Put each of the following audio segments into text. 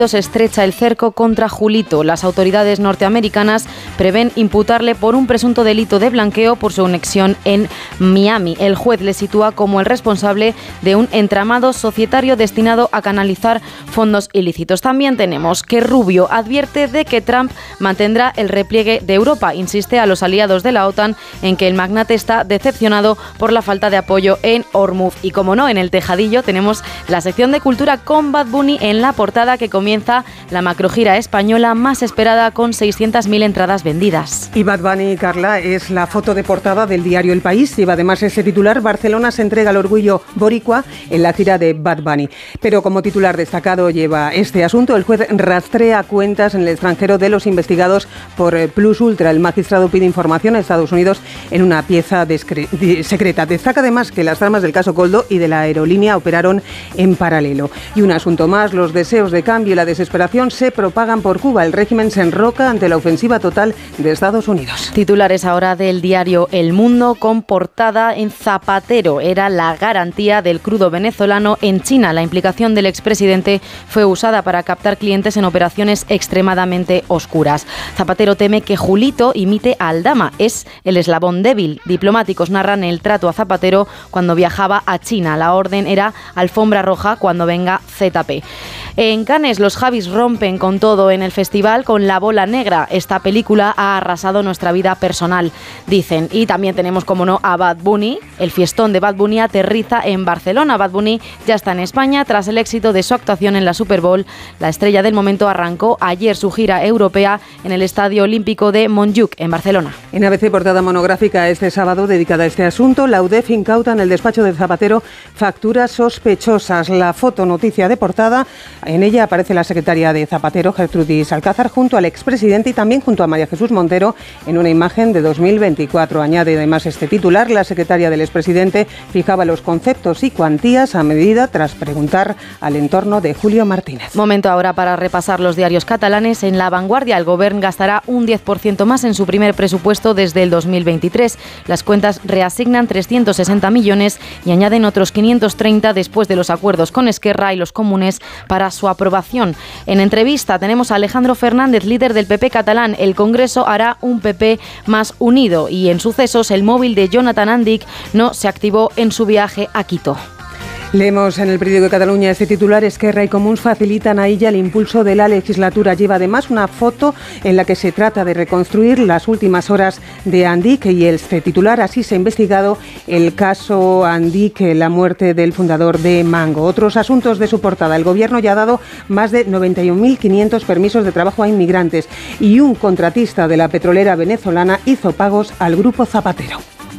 Se estrecha el cerco contra Julito. Las autoridades norteamericanas prevén imputarle por un presunto delito de blanqueo por su conexión en Miami. El juez le sitúa como el responsable de un entramado societario destinado a canalizar fondos ilícitos. También tenemos que Rubio advierte de que Trump mantendrá el repliegue de Europa. Insiste a los aliados de la OTAN en que el magnate está decepcionado por la falta de apoyo en Hormuz. Y como no, en el tejadillo tenemos la sección de cultura con Bad Bunny en la portada, que comienza la macrogira española más esperada con 600.000 entradas vendidas. Y Bad Bunny, Carla, es la foto de portada del diario El País. Lleva además ese titular: Barcelona se entrega al orgullo boricua en la gira de Bad Bunny. Pero como titular destacado lleva este asunto: el juez rastrea cuentas en el extranjero de los investigados por Plus Ultra. El magistrado pide información a Estados Unidos en una pieza secreta. Destaca además que las tramas del caso Koldo y de la aerolínea operaron en paralelo. Y un asunto más: los deseos de cambio y la desesperación se propagan por Cuba. El régimen se enroca ante la ofensiva total de Estados Unidos. Titulares ahora del diario El Mundo con portada en Zapatero. Era la garantía del crudo venezolano en China. La implicación del expresidente fue usada para captar clientes en operaciones extremadamente oscuras. Zapatero teme que Julito imite a Aldama. Es el eslabón débil. Diplomáticos narran el trato a Zapatero cuando viajaba a China. La orden era alfombra roja cuando venga ZP. En Cannes, los Javis rompen con todo en el festival con La Bola Negra. Esta película ha arrasado nuestra vida personal, dicen. Y también tenemos, como no, a Bad Bunny. El fiestón de Bad Bunny aterriza en Barcelona. Bad Bunny ya está en España tras el éxito de su actuación en la Super Bowl. La estrella del momento arrancó ayer su gira europea en el Estadio Olímpico de Montjuïc, en Barcelona. En ABC, portada monográfica este sábado dedicada a este asunto. La UDEF incauta en el despacho de Zapatero facturas sospechosas. La foto noticia de portada, en ella aparece la secretaria de Zapatero, Gertrudis Alcázar, junto al expresidente y también junto a María Jesús Montero en una imagen de 2024. Añade además este titular: la secretaria del expresidente fijaba los conceptos y cuantías a medida tras preguntar al entorno de Julio Martínez. Momento ahora para repasar los diarios catalanes. En La Vanguardia, el Govern gastará un 10% más en su primer presupuesto desde el 2023. Las cuentas reasignan 360 millones y añaden otros 530 después de los acuerdos con Esquerra y los comunes para su aprobación. En entrevista tenemos a Alejandro Fernández, líder del PP catalán. El Congreso hará un PP más unido. Y en sucesos, el móvil de Jonathan Andic no se activó en su viaje a Quito. Leemos en el periódico de Cataluña este titular: Esquerra y Comuns facilitan a ella el impulso de la legislatura. Lleva además una foto en la que se trata de reconstruir las últimas horas de Andic, y este titular: así se ha investigado el caso Andic, la muerte del fundador de Mango. Otros asuntos de su portada: el gobierno ya ha dado más de 91.500 permisos de trabajo a inmigrantes y un contratista de la petrolera venezolana hizo pagos al grupo Zapatero.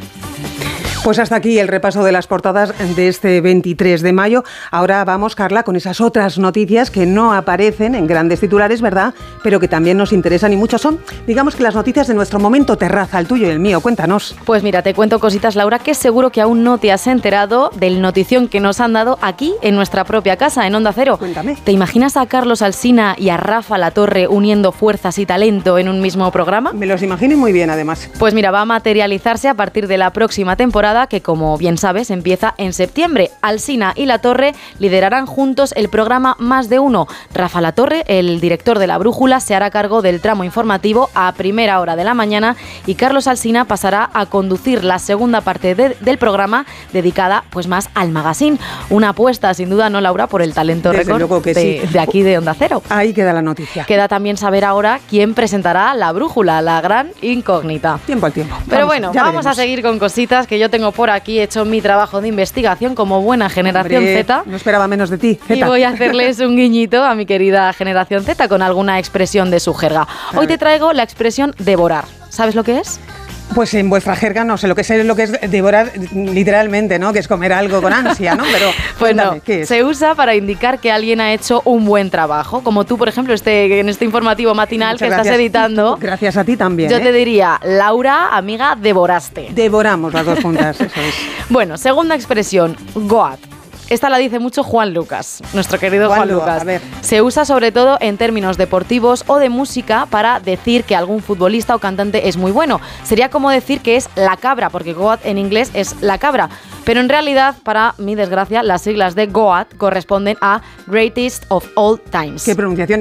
Pues hasta aquí el repaso de las portadas de este 23 de mayo. Ahora vamos, Carla, con esas otras noticias que no aparecen en grandes titulares, ¿verdad?, pero que también nos interesan y mucho. Son, digamos, que las noticias de nuestro momento terraza, el tuyo y el mío. Cuéntanos. Pues mira, te cuento cositas, Laura, que seguro que aún no te has enterado del notición que nos han dado aquí en nuestra propia casa, en Onda Cero. Cuéntame. ¿Te imaginas a Carlos Alsina y a Rafa Latorre uniendo fuerzas y talento en un mismo programa? Me los imagino muy bien, además. Pues mira, va a materializarse a partir de la próxima temporada, que, como bien sabes, empieza en septiembre. Alsina y Latorre liderarán juntos el programa Más de Uno. Rafa Latorre, el director de La Brújula, se hará cargo del tramo informativo a primera hora de la mañana, y Carlos Alsina pasará a conducir la segunda parte del programa, dedicada pues más al magazine. Una apuesta, sin duda, ¿no, Laura?, por el talento récord de aquí de Onda Cero. Ahí queda la noticia. Queda también saber ahora quién presentará La Brújula, la gran incógnita. Tiempo al tiempo. Pero vamos a seguir con cositas que yo tengo por aquí. He hecho mi trabajo de investigación como buena generación Z. No esperaba menos de ti, Z. Y voy a hacerles un guiñito a mi querida generación Z con alguna expresión de su jerga. Hoy te traigo la expresión devorar. ¿Sabes lo que es? Pues en vuestra jerga no sé lo que es devorar literalmente, ¿no? Que es comer algo con ansia, ¿no? Pero pues cuéntame, no, ¿qué es? Se usa para indicar que alguien ha hecho un buen trabajo. Como tú, por ejemplo, en este informativo matinal que estás editando. Gracias a ti también. Yo te diría: Laura, amiga, devoraste. Devoramos las dos juntas, eso es. Bueno, segunda expresión, goat. Esta la dice mucho Juan Lucas, nuestro querido Juan Lucas. A ver. Se usa sobre todo en términos deportivos o de música para decir que algún futbolista o cantante es muy bueno. Sería como decir que es la cabra, porque GOAT en inglés es la cabra. Pero en realidad, para mi desgracia, las siglas de GOAT corresponden a Greatest of All Times. ¿Qué pronunciación?